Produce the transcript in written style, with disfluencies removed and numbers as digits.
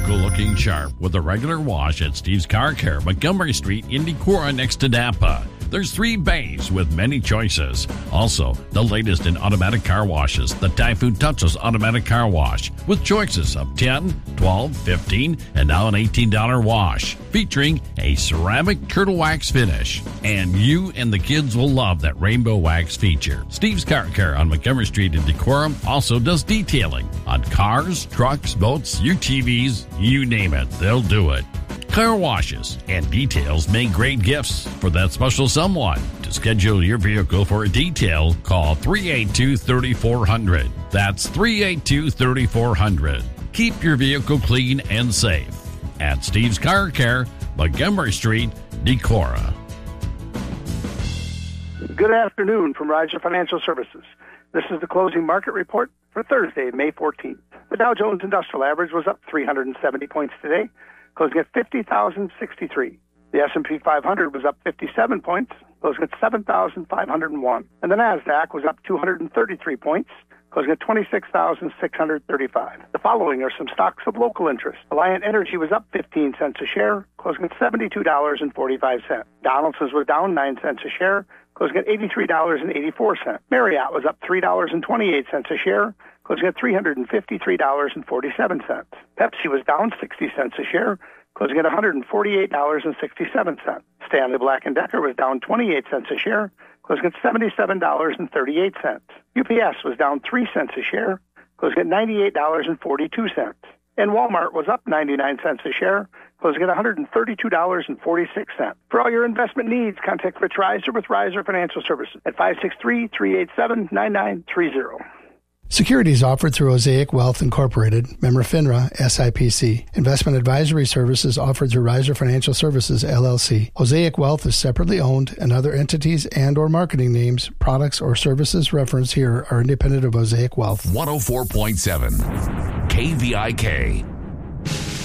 vehicle looking sharp with a regular wash at Steve's Car Care, Montgomery Street in Decorah next to Napa. There's 3 bays with many choices. Also, the latest in automatic car washes, the Typhoon Touchless Automatic Car Wash, with choices of $10, $12, $15, and now an $18 wash, featuring a ceramic turtle wax finish. And you and the kids will love that rainbow wax feature. Steve's Car Care on Montgomery Street in Decorah also does detailing on cars, trucks, boats, UTVs, you name it, they'll do it. Car washes and details make great gifts for that special someone. To schedule your vehicle for a detail, call 382-3400. That's 382-3400. Keep your vehicle clean and safe. At Steve's Car Care, Montgomery Street, Decorah. Good afternoon from Riser Financial Services. This is the closing market report for Thursday, May 14th. The Dow Jones Industrial Average was up 370 points today, closing at 50,063. The S&P 500 was up 57 points, closing at 7,501. And the NASDAQ was up 233 points, closing at 26,635. The following are some stocks of local interest. Alliant Energy was up 15 cents a share, closing at $72.45. Donaldson's was down 9 cents a share, closing at $83.84. Marriott was up $3.28 a share, closing at $353.47. Pepsi was down 60 cents a share, closing at $148.67. Stanley Black & Decker was down 28 cents a share, closing at $77.38. UPS was down 3 cents a share, closing at $98.42. And Walmart was up 99 cents a share, closing at $132.46. For all your investment needs, contact Rich Riser with Riser Financial Services at 563-387-9930. Securities offered through Osaic Wealth Incorporated, member FINRA, SIPC. Investment advisory services offered through Riser Financial Services, LLC. Osaic Wealth is separately owned, and other entities and or marketing names, products, or services referenced here are independent of Osaic Wealth. 104.7 KVIK.